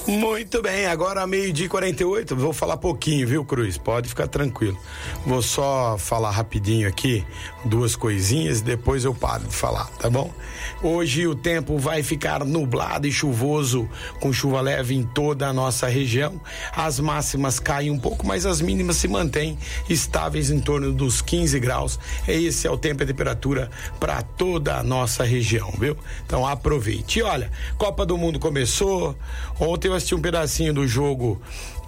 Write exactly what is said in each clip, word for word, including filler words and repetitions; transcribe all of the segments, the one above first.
Muito bem, agora meio-dia e quarenta e oito, vou falar pouquinho, viu, Cruz? Pode ficar tranquilo. Vou só falar rapidinho aqui, duas coisinhas, e depois eu paro de falar, tá bom? Hoje o tempo vai ficar nublado e chuvoso, com chuva leve em toda a nossa região. As máximas caem um pouco, mas as mínimas se mantêm estáveis em torno dos quinze graus. Esse é o tempo e a temperatura para toda a nossa região, viu? Então aproveite. E olha, Copa do Mundo começou. Ontem eu assisti um pedacinho do jogo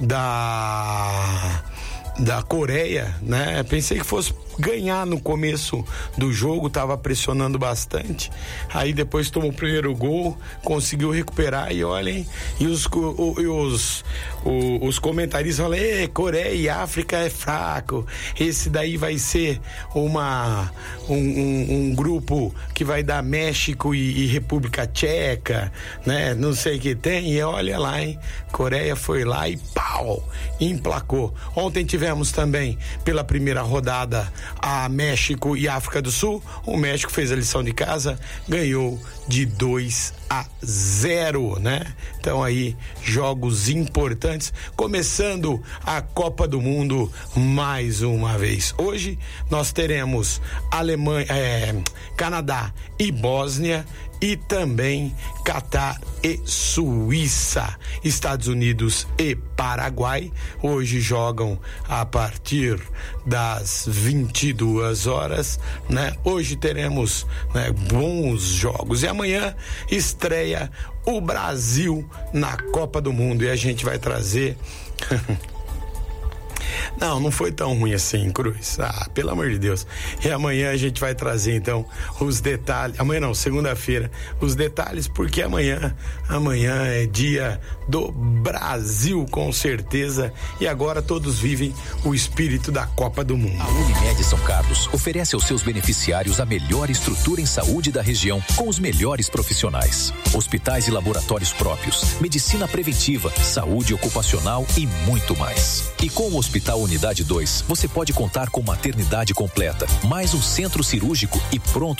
da da Coreia, né? Pensei que fosse ganhar no começo do jogo, tava pressionando bastante, aí depois tomou o primeiro gol, conseguiu recuperar e olhem, e os, o, e os, o, os comentaristas falam, Coreia e África é fraco, esse daí vai ser uma, um, um, um grupo que vai dar México e, e República Tcheca, né? Não sei o que tem, e olha lá, hein? Coreia foi lá e pau, emplacou. Ontem tivemos também, pela primeira rodada, a México e África do Sul. O México fez a lição de casa, ganhou de dois a zero, né? Então aí, jogos importantes, começando a Copa do Mundo mais uma vez. Hoje nós teremos Alemanha, é, Canadá e Bósnia, e também Catar e Suíça. Estados Unidos e Paraguai hoje jogam a partir das vinte e duas horas, né? Hoje teremos, né, bons jogos, e amanhã estreia o Brasil na Copa do Mundo, e a gente vai trazer Não, não foi tão ruim assim, Cruz. Ah, pelo amor de Deus. E amanhã a gente vai trazer, então, os detalhes. Amanhã não, segunda-feira, os detalhes, porque amanhã, amanhã é dia do Brasil, com certeza. E agora todos vivem o espírito da Copa do Mundo. A Unimed São Carlos oferece aos seus beneficiários a melhor estrutura em saúde da região, com os melhores profissionais. Hospitais e laboratórios próprios, medicina preventiva, saúde ocupacional e muito mais. E com o Hospital Unidade dois, você pode contar com maternidade completa, mais um centro cirúrgico e pronto